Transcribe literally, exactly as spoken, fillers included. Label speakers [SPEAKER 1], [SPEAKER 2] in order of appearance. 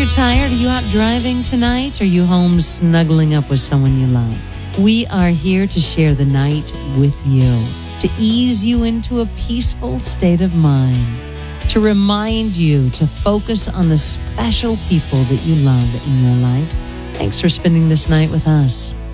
[SPEAKER 1] tired? Are you out driving tonight? Are you home snuggling up with someone you love? We are here to share the night with you, to ease you into a peaceful state of mind, to remind you to focus on the special people that you love in your life. Thanks for spending this night with us.